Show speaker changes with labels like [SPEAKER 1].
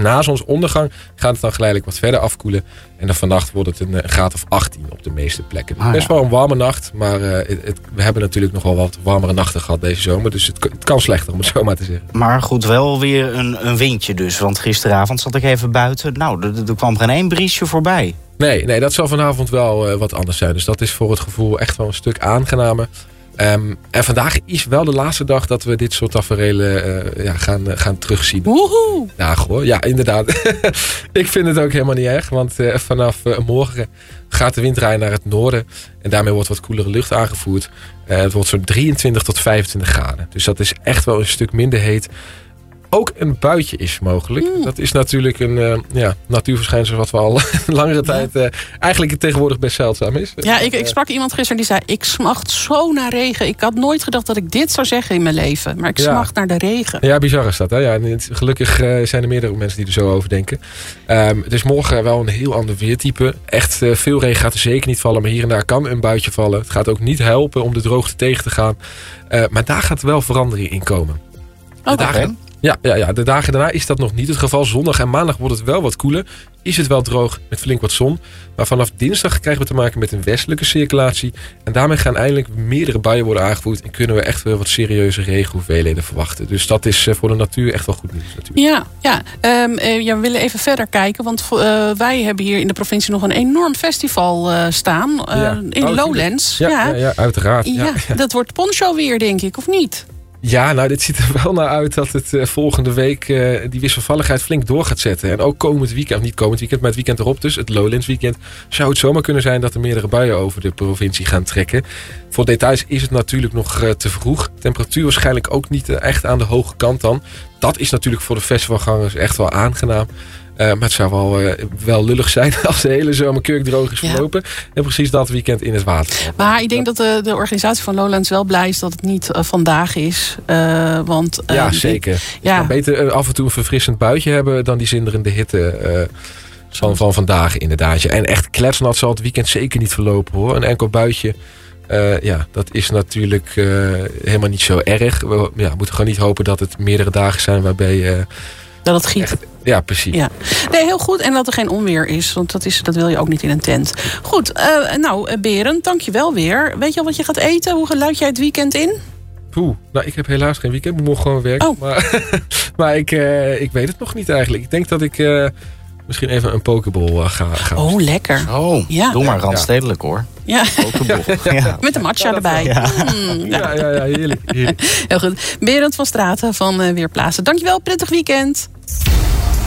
[SPEAKER 1] na zonsondergang gaat het dan geleidelijk wat verder afkoelen. En dan vannacht wordt het een graad of 18 op de meeste plekken. Dus best wel een warme nacht. Maar we hebben natuurlijk nog wel wat warmere nachten gehad deze zomer. Dus het kan slechter, om het zo maar te zeggen.
[SPEAKER 2] Maar goed, wel weer een windje dus. Want gisteravond zat ik even buiten. Nou, er kwam geen één briesje voorbij.
[SPEAKER 1] Nee, dat zal vanavond wel wat anders zijn. Dus dat is voor het gevoel echt wel een stuk aangenamer. En vandaag is wel de laatste dag dat we dit soort taferelen gaan terugzien.
[SPEAKER 3] Woehoe!
[SPEAKER 1] Ja, inderdaad. Ik vind het ook helemaal niet erg. Want vanaf morgen gaat de wind draaien naar het noorden. En daarmee wordt wat koelere lucht aangevoerd. Het wordt zo'n 23 tot 25 graden. Dus dat is echt wel een stuk minder heet. Ook een buitje is mogelijk. Dat is natuurlijk een natuurverschijnsel wat we al langere tijd eigenlijk tegenwoordig best zeldzaam is.
[SPEAKER 3] Ja, ik sprak iemand gisteren die zei, ik smacht zo naar regen. Ik had nooit gedacht dat ik dit zou zeggen in mijn leven. Maar ik smacht naar de regen.
[SPEAKER 1] Ja, bizar is dat. Hè? Ja, gelukkig zijn er meerdere mensen die er zo over denken. Het is morgen wel een heel ander weertype. Echt veel regen gaat er zeker niet vallen. Maar hier en daar kan een buitje vallen. Het gaat ook niet helpen om de droogte tegen te gaan. Maar daar gaat wel verandering in komen. De dagen daarna is dat nog niet het geval. Zondag en maandag wordt het wel wat koeler. Is het wel droog met flink wat zon. Maar vanaf dinsdag krijgen we te maken met een westelijke circulatie. En daarmee gaan eindelijk meerdere buien worden aangevoerd. En kunnen we echt wel wat serieuze regenhoeveelheden verwachten. Dus dat is voor de natuur echt wel goed nieuws natuurlijk.
[SPEAKER 3] We willen even verder kijken. Want wij hebben hier in de provincie nog een enorm festival staan. In Lowlands.
[SPEAKER 1] Ja, uiteraard.
[SPEAKER 3] Ja, dat wordt poncho weer, denk ik, of niet?
[SPEAKER 1] Ja, nou, dit ziet er wel naar uit dat het volgende week die wisselvalligheid flink door gaat zetten. En ook komend weekend, niet komend weekend, maar het weekend erop dus, het Lowlands weekend, zou het zomaar kunnen zijn dat er meerdere buien over de provincie gaan trekken. Voor details is het natuurlijk nog te vroeg. Temperatuur waarschijnlijk ook niet echt aan de hoge kant dan. Dat is natuurlijk voor de festivalgangers echt wel aangenaam. Maar het zou wel lullig zijn als de hele zomer kurkdroog is verlopen. En precies dat weekend in het water.
[SPEAKER 3] Maar ik denk dat de organisatie van Lowlands wel blij is dat het niet vandaag is.
[SPEAKER 1] Zeker. Je kan beter af en toe een verfrissend buitje hebben dan die zinderende hitte van vandaag inderdaad. En echt kletsnat zal het weekend zeker niet verlopen hoor. Een enkel buitje. Dat is natuurlijk helemaal niet zo erg. We moeten gewoon niet hopen dat het meerdere dagen zijn waarbij...
[SPEAKER 3] dat het giet.
[SPEAKER 1] Ja, precies.
[SPEAKER 3] Ja. Nee, heel goed. En dat er geen onweer is. Want dat wil je ook niet in een tent. Goed. Berend, dank je wel weer. Weet je al wat je gaat eten? Hoe luid jij het weekend in?
[SPEAKER 1] Ik heb helaas geen weekend. Ik moet gewoon werken.
[SPEAKER 3] Oh.
[SPEAKER 1] Maar ik weet het nog niet eigenlijk. Ik denk dat ik misschien even een pokeball ga.
[SPEAKER 3] Oh, lekker.
[SPEAKER 2] Oh, doe maar randstedelijk hoor.
[SPEAKER 3] Ja.
[SPEAKER 2] Pokeball.
[SPEAKER 3] Met een matcha erbij.
[SPEAKER 1] Ja, heerlijk.
[SPEAKER 3] Heel goed. Berend van Straten van Weerplaatsen. Dankjewel, prettig weekend.